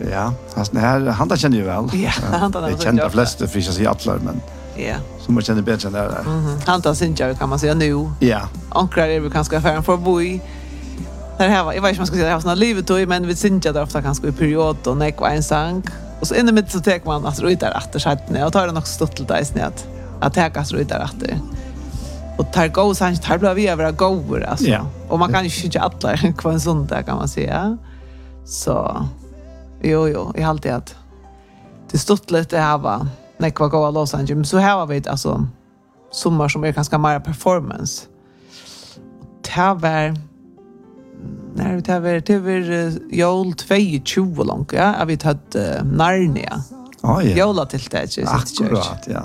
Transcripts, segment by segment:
Ja, alltså han där känner ju väl. Ja, han där. Det känner de flesta för att säga alla men. Ja. Som man känner bättre än där. Han där synger kan man säga nu. Ja. Ankrar är vi kanske affären för boy. Där här var jag vet inte man ska säga det har såna livet då men vi synger där ofta kanske i period och näck en sång. Och så inne mitt så tar man alltså ut där efter sätten och tar det också stått lite snett. Att ta gas ut där efter. Och tar gå så här blir vi över går alltså. Ja. Och man kan ju inte alla på en sån där kan man säga. Så jo, jag har alltid att det stått lite här va. När jag går Los Angeles men så här har vi alltså sommar som är ganska mer performance. Och det var jul 22 långt, ja. Jag vet att Narnia. Ja. Jola till det, akkurat, ja.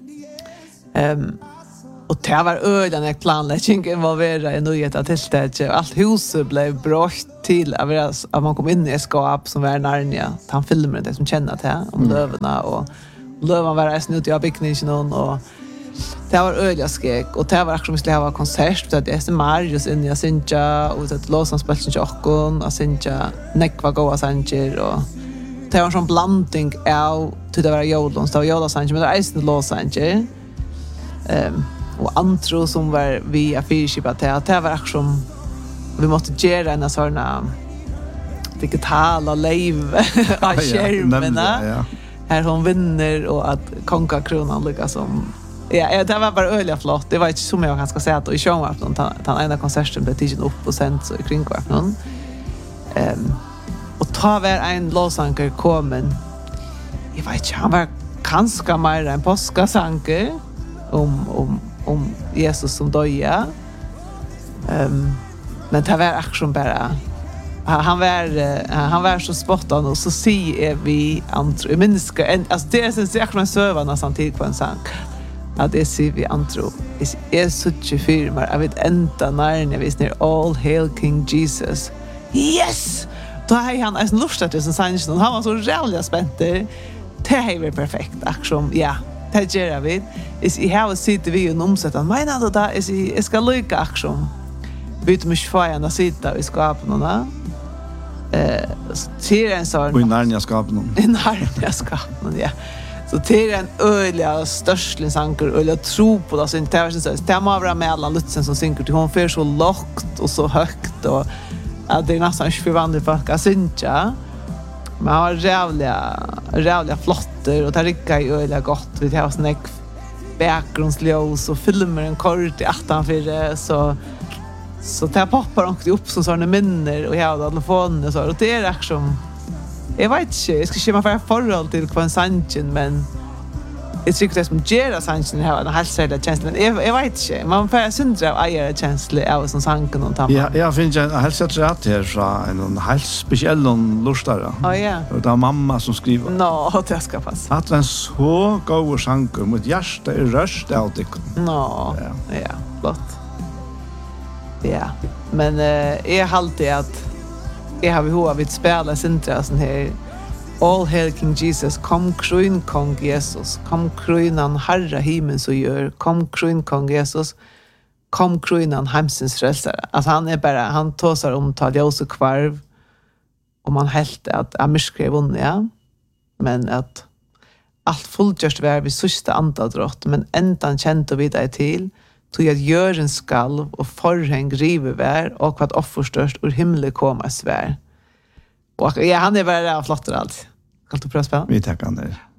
Och det var öden jag planläggning involverad i nyheter till det. Allt huset blev brått till att man kom in i ett skap som var Narnia. Han filmade det som känner till om lövarna och lövan var resten ut i byggningen och det var öljaskrek och det var också skulle ha konsert så att det är Marius in i Sinja och att Låsan spelade chockon och Sinja nekva goa sanger och det var en sån blandning av till det var jolons det var jola sanger men det är inte Los Angeles och antro som var via fyrskipa det var också vi måste göra en såna digitala live av skärmarna här hon vinner och att konka kronan lyckas som ja, det var bara öliga flott. Det var inte som jag kanske säga att i showafton den ena konserten blev tidigt upp och sent så i kringkvarten. Och ta var en låtsanger kommen. Jag vet inte, han var ganska mer en påskasanker om Jesus som döja. Men det var action bara han var så spottad och så ser vi antro. Jag minns alltså det är så jag kan söva nästan tid på en sång. Att det ser vi antro. är så 24 jag vet ända när vi ser All Hail King Jesus. Yes! Då har han en lust att det som sanns och han var så jävla spänd. Det är perfekt action. Ja, det gör vi. I have sitter vi och omsätter. Men ändå där är ska lycka action. Byt mig för att sitta i skapen och till en sån och i Narnia-skapen. I Narnia-skapen, ja. Så till en öliga störstlig sanker och jag tror på det så inte är så det må vara med alla Lutzen som synker till hon för så lågt och så högt och att det är nästan inte för vanligt folk att synka. Men han har rävliga flotter och det rickar ju öliga gott. Vi har sån bakgrundsljus och filmer en kort i 18 så det poppar också upp som sådana minner och jag har telefonen och så och det är liksom jag vet inte, jag ska köpa för förhåll till kvansanchen men jag tycker det som ger sanchen har en halssäda känsla men jag vet inte, man får syndra av ägare känsla av som sanken och tamma. Ja, jag finns en halssäda rätt här från en helt speciell lustare. Ja. Och det är mamma som skriver. Nå, det ska passa. Att en så god sanker mot hjärta är röst av det. Nå, ja, flott. Ja, men jag har alltid att jag har behov av att spela synträsen här. All Hail King Jesus, kom krön kong Jesus, kom krönan Herre himmels och gör, kom krön kong Jesus, kom krönan hemsens frälsare. Alltså han tåsar om tal ljus och kvarv och man helt att amyrskre är vunnit, men att allt fullgörst var vid sista andadrott, men ändan känt och vidare till tog att gören skalv och forhäng river vär och vad offerstörst ur himle komma svär. Och ja, han är bara flottar allt. Kan du pröva spela? Vi tackar ner.